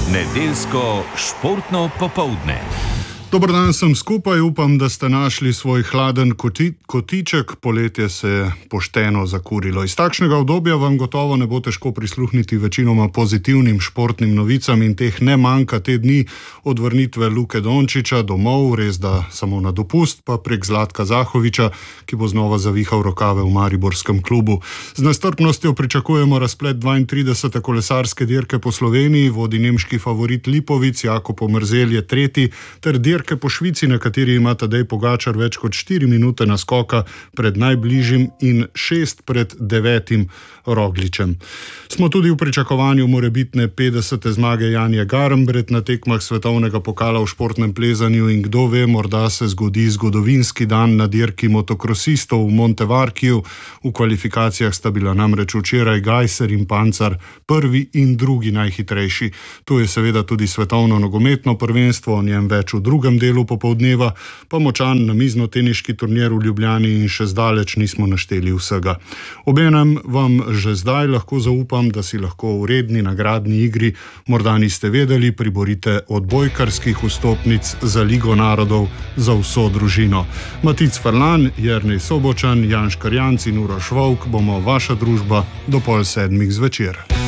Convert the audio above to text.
Nedeljsko športno popoldne. Dober dan sem skupaj, upam, da ste našli svoj hladen kotiček, poletje se je pošteno zakurilo. Iz takšnega obdobja vam gotovo ne bo težko prisluhniti večinoma pozitivnim športnim novicam in teh ne manjka te dni od vrnitve Luke Dončića domov, res da samo na dopust, pa prek Zlatka Zahovića, ki bo znova zavihal rokave v mariborskem klubu. Z nestrpnostjo pričakujemo razplet 32. kolesarske dirke po Sloveniji, vodi nemški favorit Lipovic, Jakob Omerzel je tretji, ter dirke po Švici, na kateri ima Tadej Pogačar več kot 4 minute naskoka pred najbližjim in 6 pred 9. Rogličem. Smo tudi v pričakovanju morebitne 50. zmage Janje Garnbret na tekmah svetovnega pokala v športnem plezanju in kdo ve, morda se zgodi zgodovinski dan na dirki motokrosistov v Montevarkiju. V kvalifikacijah sta bila namreč včeraj Gajser in Pancar prvi in drugi najhitrejši. Tu je seveda tudi svetovno nogometno prvenstvo, o njem več v drugem delu popoldneva, pa močan namiznoteniški turnir v Ljubljani in še zdaleč nismo našteli vsega. Obenem vam že zdaj lahko zaupam, da si lahko v redni nagradni igri, morda niste vedeli, priborite odbojkarskih vstopnic za Ligo narodov za vso družino. Matic Ferlan, Jernej Sobočan, Jan Škarjanc in Uroš Volk bomo vaša družba do 6:30 zvečer.